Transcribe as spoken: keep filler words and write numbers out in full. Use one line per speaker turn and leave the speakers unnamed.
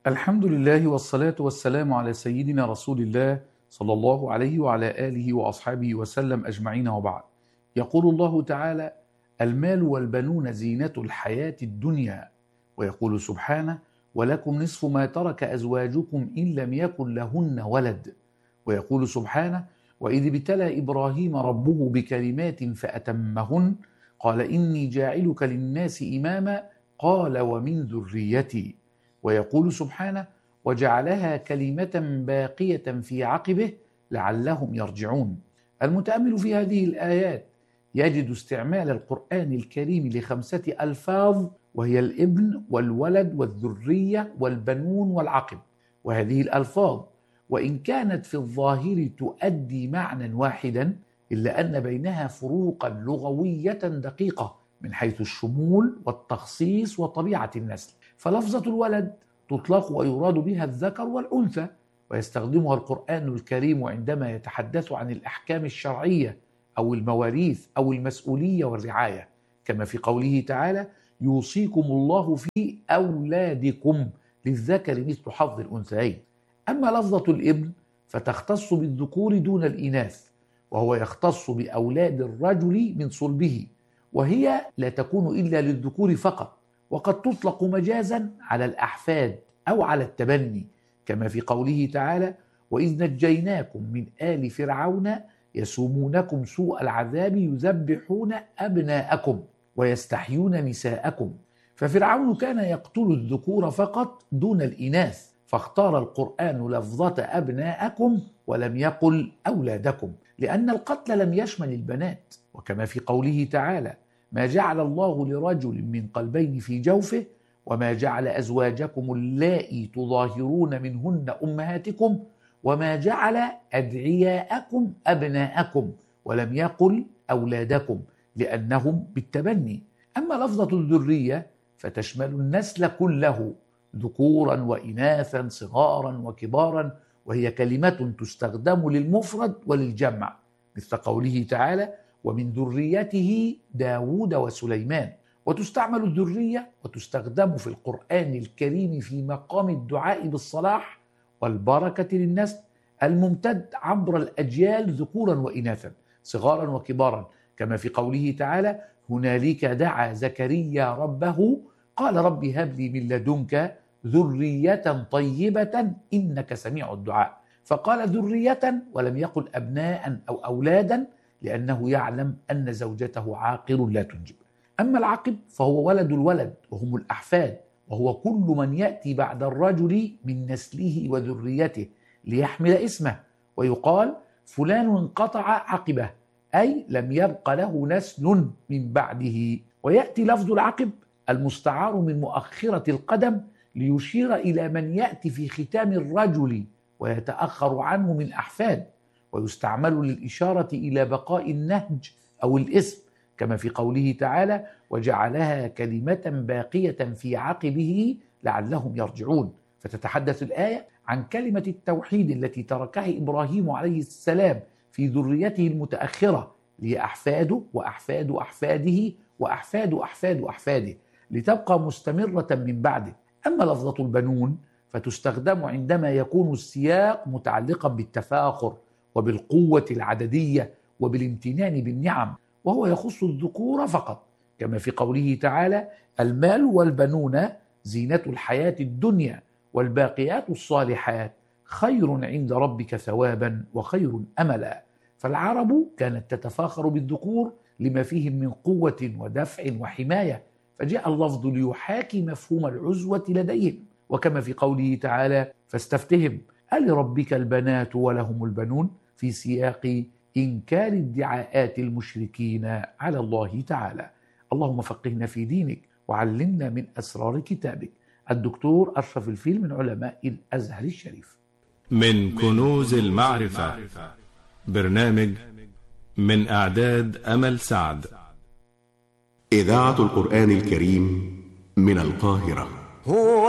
الحمد لله والصلاة والسلام على سيدنا رسول الله صلى الله عليه وعلى آله وأصحابه وسلم أجمعين، وبعد. يقول الله تعالى: المال والبنون زينة الحياة الدنيا. ويقول سبحانه: ولكم نصف ما ترك أزواجكم إن لم يكن لهن ولد. ويقول سبحانه: وإذ ابتلى إبراهيم ربه بكلمات فأتمهن قال إني جاعلك للناس إماما قال ومن ذريتي. ويقول سبحانه: وجعلها كلمة باقية في عقبه لعلهم يرجعون. المتأمل في هذه الآيات يجد استعمال القرآن الكريم لخمسة ألفاظ، وهي الابن والولد والذرية والبنون والعقب. وهذه الألفاظ وإن كانت في الظاهر تؤدي معنى واحدا، إلا أن بينها فروقا لغوية دقيقة من حيث الشمول والتخصيص وطبيعة النسل. فلفظة الولد تطلق ويراد بها الذكر والأنثى، ويستخدمها القرآن الكريم عندما يتحدث عن الأحكام الشرعية أو المواريث أو المسؤولية والرعاية، كما في قوله تعالى: يوصيكم الله في أولادكم للذكر مثل حظ الأنثيين. أما لفظة الابن فتختص بالذكور دون الإناث، وهو يختص بأولاد الرجل من صلبه، وهي لا تكون إلا للذكور فقط، وقد تطلق مجازا على الأحفاد أو على التبني، كما في قوله تعالى: وإذ نجيناكم من آل فرعون يسومونكم سوء العذاب يذبحون أبناءكم ويستحيون نساءكم. ففرعون كان يقتل الذكور فقط دون الإناث، فاختار القرآن لفظة أبناءكم ولم يقل أولادكم، لأن القتل لم يشمل البنات. وكما في قوله تعالى: ما جعل الله لرجل من قلبين في جوفه وما جعل أزواجكم اللائي تظاهرون منهن أمهاتكم وما جعل أدعياءكم أبناءكم ولم يقل أولادكم، لأنهم بالتبني. أما لفظة الذرية فتشمل النسل كله، ذكورا وإناثا، صغارا وكبارا، وهي كلمة تستخدم للمفرد وللجمع، مثل قوله تعالى: ومن ذريته داود وسليمان. وتستعمل الذرية وتستخدم في القرآن الكريم في مقام الدعاء بالصلاح والبركة للنسل الممتد عبر الأجيال، ذكورا وإناثا، صغارا وكبارا، كما في قوله تعالى: هنالك دعا زكريا ربه قال رب هب لي من لدنك ذرية طيبة إنك سميع الدعاء. فقال ذرية ولم يقل أبناء أو أولادا، لأنه يعلم أن زوجته عاقر لا تنجب. أما العقب فهو ولد الولد وهم الأحفاد، وهو كل من يأتي بعد الرجل من نسله وذريته ليحمل اسمه، ويقال فلان انقطع عقبه، أي لم يبق له نسل من بعده. ويأتي لفظ العقب المستعار من مؤخرة القدم ليشير إلى من يأتي في ختام الرجل ويتأخر عنه من أحفاد، ويستعمل للإشارة إلى بقاء النهج أو الاسم، كما في قوله تعالى: وجعلها كلمة باقية في عقبه لعلهم يرجعون. فتتحدث الآية عن كلمة التوحيد التي تركها إبراهيم عليه السلام في ذريته المتأخرة، لهي أحفاده وأحفاد أحفاده وأحفاد أحفاد أحفاده، لتبقى مستمرة من بعده. أما لفظة البنون فتستخدم عندما يكون السياق متعلقا بالتفاخر وبالقوة العددية وبالامتنان بالنعم، وهو يخص الذكور فقط، كما في قوله تعالى: المال والبنون زينة الحياة الدنيا والباقيات الصالحات خير عند ربك ثوابا وخير أملا. فالعرب كانت تتفاخر بالذكور لما فيهم من قوة ودفع وحماية، فجاء اللفظ ليحاكي مفهوم العزوة لديهم، وكما في قوله تعالى: فاستفتهم ألربك البنات ولهم البنون، في سياق إنكار ادعاءات المشركين على الله تعالى. اللهم فقهنا في دينك وعلمنا من أسرار كتابك. الدكتور أشرف الفيل من علماء الأزهر الشريف.
من كنوز المعرفة، برنامج من إعداد أمل سعد.
إذاعة القرآن الكريم من القاهرة. هو